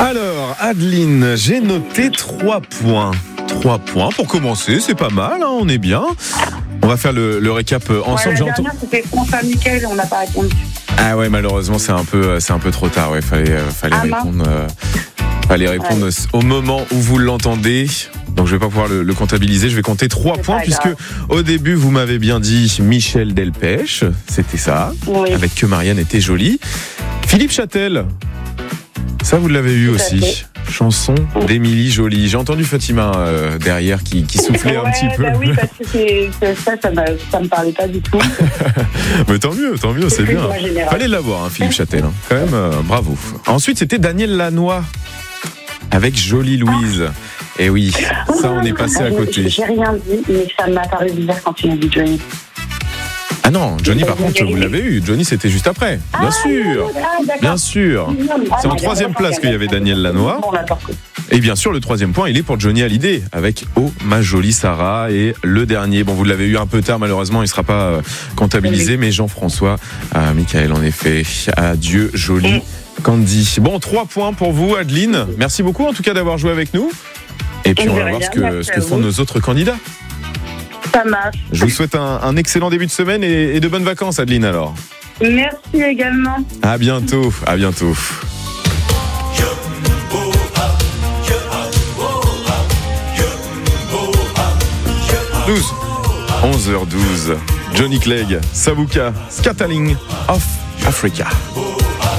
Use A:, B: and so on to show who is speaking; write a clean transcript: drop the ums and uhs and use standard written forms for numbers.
A: Alors, Adeline, j'ai noté 3 points. 3 points pour commencer, c'est pas mal, hein, on est bien. On va faire le récap ensemble.
B: La dernière, c'était François Mickaël, on n'a pas répondu.
A: Ah ouais, malheureusement, c'est un peu trop tard. Ouais, fallait répondre. Fallait répondre au moment où vous l'entendez. Donc je vais pas pouvoir le comptabiliser. Je vais compter 3 points puisque au début vous m'avez bien dit Michel Delpech, c'était ça. Oui. Avec Que Marianne était jolie. Philippe Châtel, ça vous l'avez eu aussi. Chanson d'Émilie Joly. J'ai entendu Fatima derrière qui soufflait un petit peu.
B: Oui, parce que ça me parlait pas du tout.
A: Mais tant mieux, c'est bien. Fallait l'avoir, hein, Philippe Châtel. Hein. Quand même, bravo. Ensuite, c'était Daniel Lanois avec Jolie Louise. Et oui, ça on est passé à côté.
B: J'ai rien dit, mais ça m'a paru bizarre quand tu m'as dit Johnny.
A: Ah non, Johnny par contre vous l'avez eu. Johnny c'était juste après. Bien sûr. Bien sûr. C'est en 3e place qu'il y avait Daniel Lanois. Et bien sûr le 3e point il est pour Johnny Hallyday avec Oh ma jolie Sarah. Et le dernier, bon vous l'avez eu un peu tard malheureusement, il ne sera pas comptabilisé, mais Jean-François Mickaël en effet. Adieu jolie Candy. Bon, 3 points pour vous Adeline. Merci beaucoup en tout cas d'avoir joué avec nous. Et puis on va voir ce que font nos autres candidats.
B: Ça marche.
A: Je vous souhaite un excellent début de semaine et de bonnes vacances Adeline alors.
B: Merci également.
A: À bientôt. 11h12. Johnny Clegg, Savuka, Scatterling of Africa.